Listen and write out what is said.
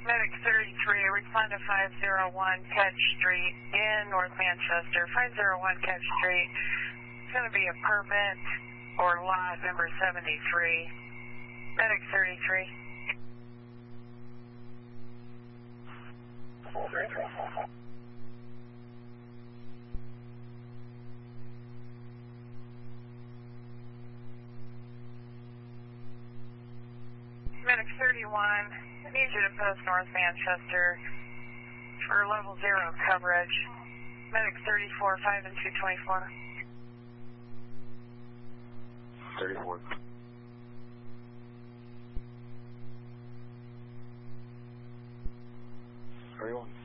Medic 33, respond to 501 Ketch Street in North Manchester. 501 Ketch Street. It's going to be apartment or lot number 73. Medic 33. Medic 31, I need you to post North Manchester for level 0 coverage. Medic 34, 5 and 224. 34. 31.